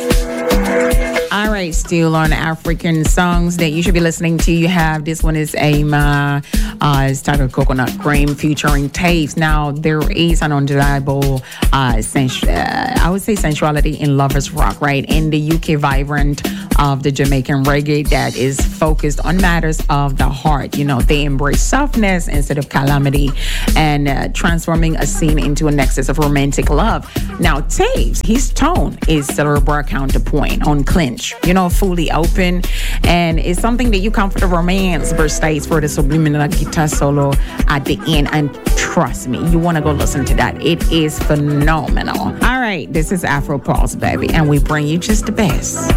All right, still on African songs that you should be listening to. You have this one is it's titled Coconut Cream featuring Taves. Now there is an undeniable I would say sensuality in Lovers Rock, right? In the UK vibrant of the Jamaican reggae that is focused on matters of the heart. You know, they embrace softness instead of calamity and transforming a scene into a nexus of romantic love. Now Taves, his tone is cerebral counterpoint on clinch, you know, fully open, and it's something that you come for the romance versus for the subliminal guitar solo at the end. And trust me, you want to go listen to that. It is phenomenal. All right, this is Afro Pulse, baby, and we bring you just the best.